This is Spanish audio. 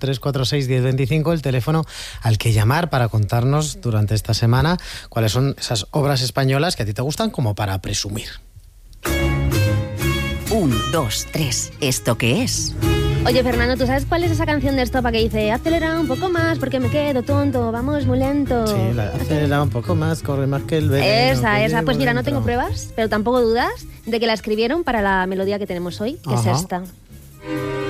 346 1025, el teléfono al que llamar para contarnos durante esta semana cuáles son esas obras españolas que a ti te gustan como para presumir. 1, 2, 3, ¿esto qué es? Oye, Fernando, ¿tú sabes cuál es esa canción de Estopa que dice acelera un poco más porque me quedo tonto, vamos muy lento? Sí, acelera un poco más, corre más que el veneno. Esa. Pues mira, no dentro. tengo pruebas, pero tampoco dudas de que la escribieron para la melodía que tenemos hoy, que es esta.